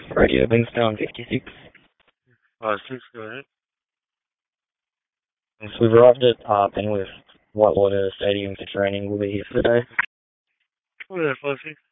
Radio Bingstown 56. 6, go ahead. So we've arrived at Penrith Whitewater Stadium for training. We'll be here for the day. Go ahead, 5, 6.